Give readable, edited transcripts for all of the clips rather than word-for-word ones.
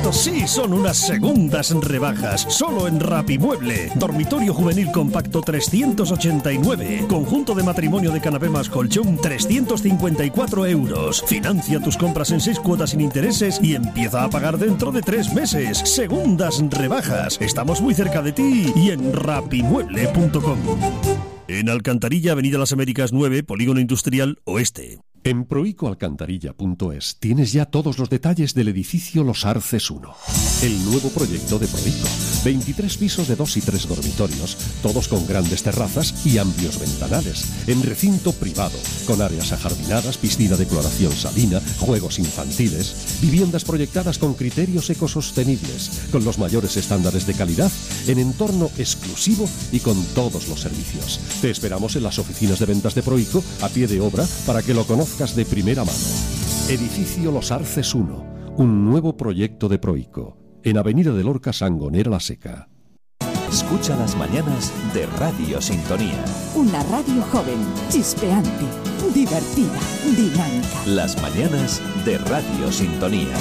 Esto sí son unas segundas rebajas, solo en Rapimueble. Dormitorio juvenil compacto 389. Conjunto de matrimonio de canapé más colchón 354 euros. Financia tus compras en 6 cuotas sin intereses y empieza a pagar dentro de 3 meses. Segundas rebajas. Estamos muy cerca de ti y en rapimueble.com. En Alcantarilla, Avenida Las Américas 9, Polígono Industrial Oeste. En proicoalcantarilla.es tienes ya todos los detalles del edificio Los Arces 1, el nuevo proyecto de Proico. 23 pisos de 2 y 3 dormitorios, todos con grandes terrazas y amplios ventanales, en recinto privado, con áreas ajardinadas, piscina de cloración salina, juegos infantiles, viviendas proyectadas con criterios ecosostenibles, con los mayores estándares de calidad, en entorno exclusivo y con todos los servicios. Te esperamos en las oficinas de ventas de Proico, a pie de obra, para que lo conozcas de primera mano. Edificio Los Arces 1, un nuevo proyecto de Proico, en Avenida de Lorca, Sangonera La Seca. Escucha las mañanas de Radio Sintonía. Una radio joven, chispeante, divertida, dinámica. Las mañanas de Radio Sintonía.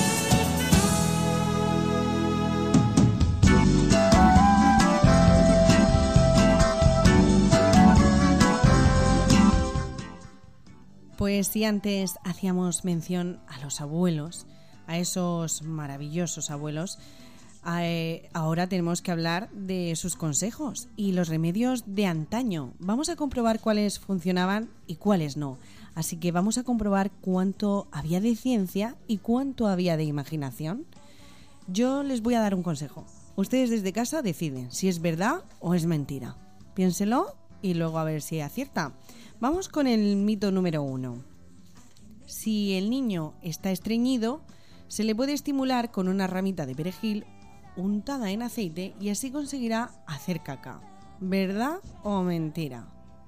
Pues si antes hacíamos mención a los abuelos, a esos maravillosos abuelos, ahora tenemos que hablar de sus consejos y los remedios de antaño. Vamos a comprobar cuáles funcionaban y cuáles no. Así que vamos a comprobar cuánto había de ciencia y cuánto había de imaginación. Yo les voy a dar un consejo. Ustedes desde casa deciden si es verdad o es mentira. Piénselo y luego a ver si acierta. Vamos con el mito número 1. Si el niño está estreñido, se le puede estimular con una ramita de perejil untada en aceite y así conseguirá hacer caca. ¿Verdad o mentira?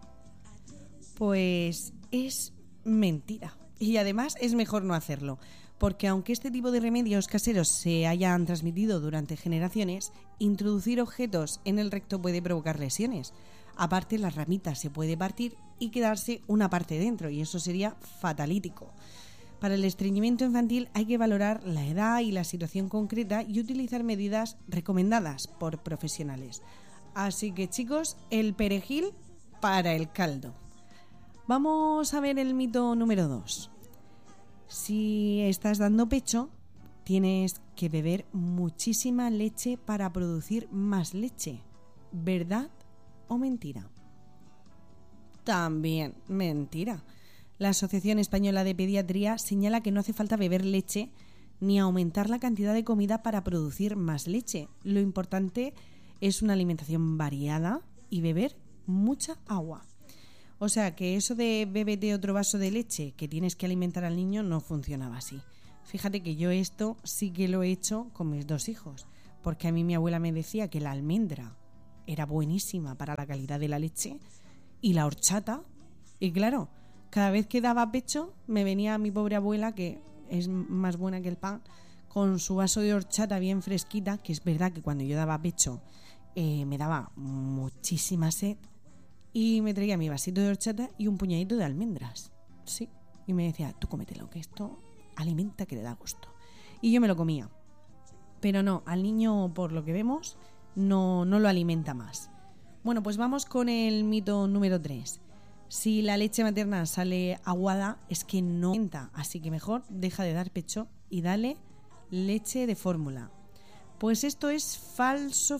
Pues es mentira. Y además es mejor no hacerlo, porque aunque este tipo de remedios caseros se hayan transmitido durante generaciones, introducir objetos en el recto puede provocar lesiones. Aparte, la ramita se puede partir y quedarse una parte dentro, y eso sería fatalítico. Para el estreñimiento infantil hay que valorar la edad y la situación concreta y utilizar medidas recomendadas por profesionales. Así que, chicos, el perejil para el caldo. Vamos a ver el mito número 2. Si estás dando pecho, tienes que beber muchísima leche para producir más leche. ¿Verdad o mentira? También mentira. La Asociación Española de Pediatría señala que no hace falta beber leche ni aumentar la cantidad de comida para producir más leche. Lo importante es una alimentación variada y beber mucha agua. O sea que eso de bébete otro vaso de leche que tienes que alimentar al niño no funcionaba así. Fíjate que yo esto sí que lo he hecho con mis 2 hijos, porque a mí mi abuela me decía que la almendra era buenísima para la calidad de la leche y la horchata, y claro, cada vez que daba pecho me venía mi pobre abuela, que es más buena que el pan, con su vaso de horchata bien fresquita, que es verdad que cuando yo daba pecho me daba muchísima sed, y me traía mi vasito de horchata y un puñadito de almendras, sí, y me decía, tú cómetelo, que esto alimenta, que le da gusto. Y yo me lo comía, pero no, al niño, por lo que vemos, no lo alimenta más. Bueno, pues vamos con el mito número 3. Si la leche materna sale aguada, es que no alimenta, así que mejor deja de dar pecho y dale leche de fórmula. Pues esto es falso.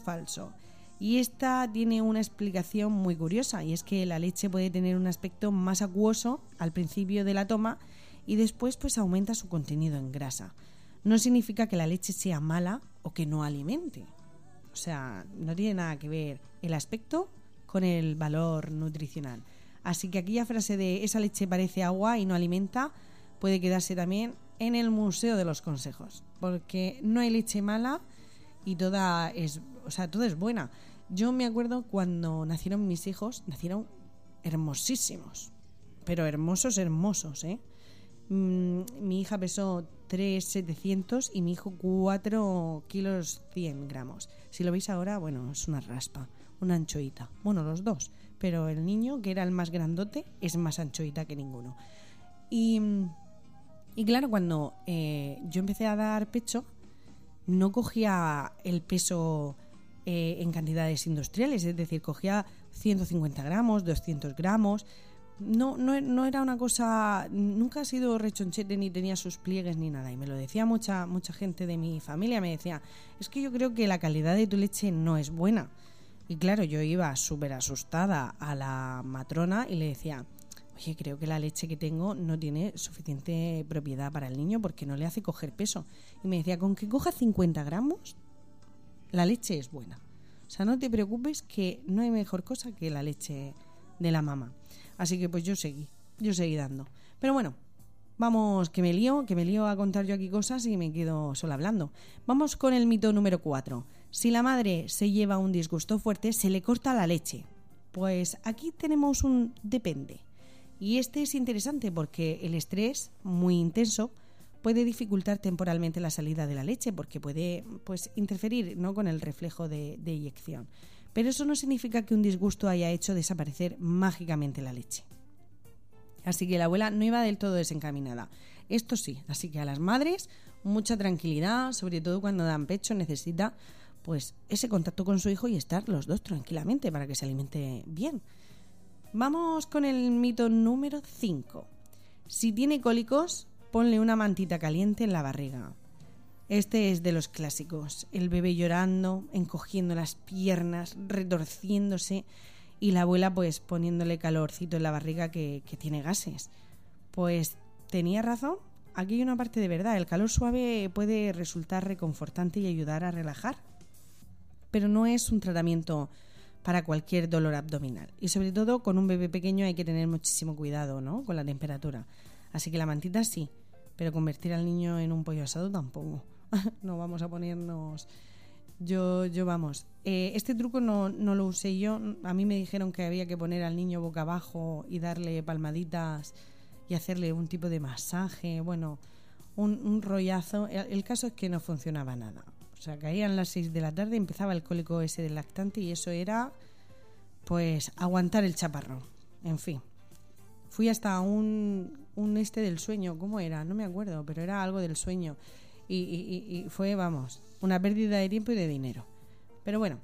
Y esta tiene una explicación muy curiosa, y es que la leche puede tener un aspecto más acuoso al principio de la toma y después pues aumenta su contenido en grasa. No significa que la leche sea mala o que no alimente. O sea, no tiene nada que ver el aspecto con el valor nutricional. Así que aquella frase de esa leche parece agua y no alimenta puede quedarse también en el Museo de los Consejos, porque no hay leche mala y toda es buena. Yo me acuerdo cuando nacieron mis hijos, nacieron hermosísimos, pero hermosos, ¿eh? Mi hija pesó 3,700 y mi hijo 4 kilos 100 gramos. Si lo veis ahora, bueno, es una raspa, una anchoita. Bueno, los dos, pero el niño, que era el más grandote, es más anchoita que ninguno. Y claro, cuando yo empecé a dar pecho, no cogía el peso en cantidades industriales, es decir, cogía 150 gramos, 200 gramos. No era una cosa, nunca ha sido rechonchete ni tenía sus pliegues ni nada. Y me lo decía mucha gente de mi familia, me decía, es que yo creo que la calidad de tu leche no es buena. Y claro, yo iba súper asustada a la matrona y le decía, oye, creo que la leche que tengo no tiene suficiente propiedad para el niño porque no le hace coger peso. Y me decía, con que coja 50 gramos, la leche es buena. O sea, no te preocupes, que no hay mejor cosa que la leche de la mamá. Así que pues yo seguí dando. Pero bueno, vamos, que me lío a contar yo aquí cosas y me quedo sola hablando. Vamos con el mito número 4. Si la madre se lleva un disgusto fuerte, se le corta la leche. Pues aquí tenemos un depende. Y este es interesante porque el estrés muy intenso puede dificultar temporalmente la salida de la leche porque puede interferir, ¿no?, con el reflejo de eyección. Pero eso no significa que un disgusto haya hecho desaparecer mágicamente la leche. Así que la abuela no iba del todo desencaminada. Esto sí, así que a las madres mucha tranquilidad, sobre todo cuando dan pecho, necesita pues ese contacto con su hijo y estar los dos tranquilamente para que se alimente bien. Vamos con el mito número 5. Si tiene cólicos, ponle una mantita caliente en la barriga. Este es de los clásicos. El bebé llorando, encogiendo las piernas, retorciéndose y la abuela pues poniéndole calorcito en la barriga que tiene gases. Pues tenía razón. Aquí hay una parte de verdad. El calor suave puede resultar reconfortante y ayudar a relajar. Pero no es un tratamiento para cualquier dolor abdominal. Y sobre todo con un bebé pequeño hay que tener muchísimo cuidado, ¿no?, con la temperatura. Así que la mantita sí, pero convertir al niño en un pollo asado tampoco. No vamos a ponernos... Yo vamos. Este truco no lo usé yo. A mí me dijeron que había que poner al niño boca abajo y darle palmaditas y hacerle un tipo de masaje. Bueno, un rollazo. El caso es que no funcionaba nada. O sea, caían las 6 de la tarde, empezaba el cólico ese del lactante y eso era, pues, aguantar el chaparrón. En fin. Fui hasta un del sueño. ¿Cómo era? No me acuerdo, pero era algo del sueño. Y fue, vamos, una pérdida de tiempo y de dinero. Pero bueno,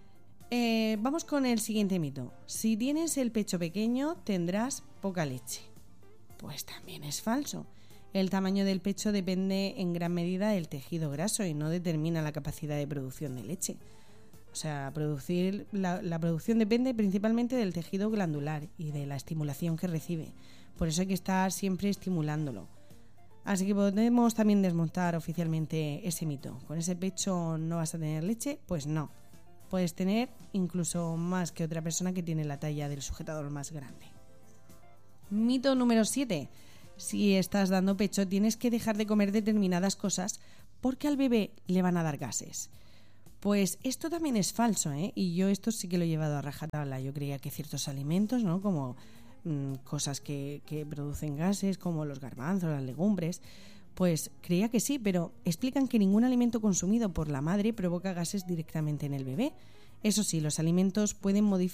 vamos con el siguiente mito. Si tienes el pecho pequeño, tendrás poca leche. Pues también es falso. El tamaño del pecho depende en gran medida del tejido graso y no determina la capacidad de producción de leche. O sea, la producción depende principalmente del tejido glandular y de la estimulación que recibe. Por eso hay que estar siempre estimulándolo. Así que podemos también desmontar oficialmente ese mito. ¿Con ese pecho no vas a tener leche? Pues no. Puedes tener incluso más que otra persona que tiene la talla del sujetador más grande. Mito número 7. Si estás dando pecho, tienes que dejar de comer determinadas cosas porque al bebé le van a dar gases. Pues esto también es falso, ¿eh? Y yo esto sí que lo he llevado a rajatabla. Yo creía que ciertos alimentos, ¿no?, como cosas que producen gases, como los garbanzos, las legumbres, pues creía que sí, pero explican que ningún alimento consumido por la madre provoca gases directamente en el bebé. Eso sí, los alimentos pueden modificar